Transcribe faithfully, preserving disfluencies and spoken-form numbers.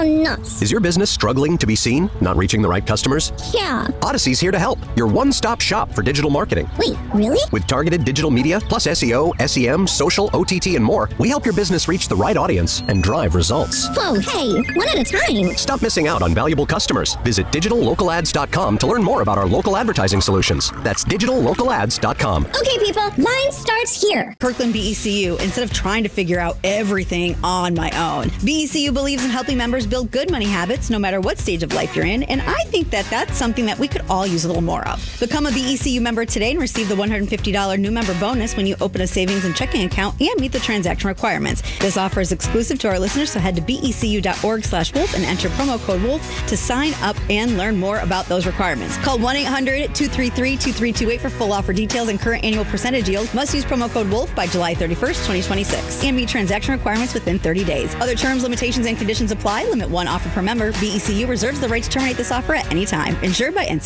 nuts. Is your business struggling to be seen? Not reaching the right customers? Yeah. Odyssey's here to help. Your one-stop shop for digital marketing. Wait, really? With targeted digital media, plus S E O, S E M, social, O T T, and more, we help your business reach the right audience and drive results. Whoa, hey, one at a time. Stop missing out on valuable customers. Visit digital local ads dot com to learn more about our local advertising solutions. That's digital local ads dot com. Okay, people, line starts here. Kirkland B E C U, instead of trying to figure out everything on my own. B E C U believes in helping members build good money habits no matter what stage of life you're in, and I think that that's something that we could all use a little more of. Become a B E C U member today and receive the one hundred fifty dollars new member bonus when you open a savings and checking account and meet the transaction requirements. This offer is exclusive to our listeners, so head to B E C U dot org slash wolf and enter promo code wolf to sign up and learn more about those requirements. Call one eight hundred two three three two three two eight for full offer details and current annual percentage yield. Must use promo code wolf by July thirty-first, twenty twenty-six and meet transaction requirements within thirty days. Other terms, limitations, and conditions apply. Limit one offer per member. B E C U reserves the right to terminate this offer at any time. Insured by N C